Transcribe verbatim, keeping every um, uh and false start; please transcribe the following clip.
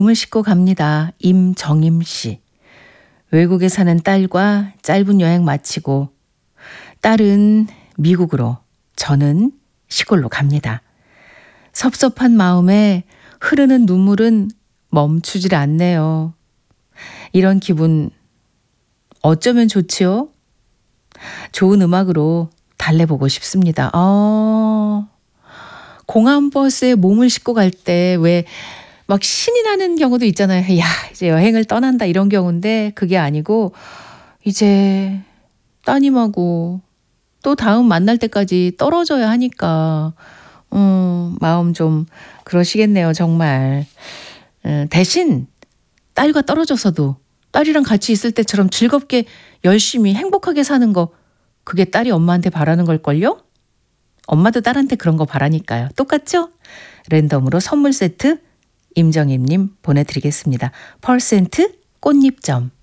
몸을 싣고 갑니다. 임정임 씨. 외국에 사는 딸과 짧은 여행 마치고 딸은 미국으로, 저는 시골로 갑니다. 섭섭한 마음에 흐르는 눈물은 멈추질 않네요. 이런 기분 어쩌면 좋지요? 좋은 음악으로 달래보고 싶습니다. 어, 공항버스에 몸을 싣고 갈 때 왜 막 신이 나는 경우도 있잖아요. 야, 이제 여행을 떠난다 이런 경우인데 그게 아니고 이제 따님하고 또 다음 만날 때까지 떨어져야 하니까 음, 마음 좀 그러시겠네요. 정말. 음, 대신 딸과 떨어져서도 딸이랑 같이 있을 때처럼 즐겁게 열심히 행복하게 사는 거, 그게 딸이 엄마한테 바라는 걸걸요? 엄마도 딸한테 그런 거 바라니까요. 똑같죠? 랜덤으로 선물 세트 임정임님 보내드리겠습니다. 퍼센트 꽃잎점.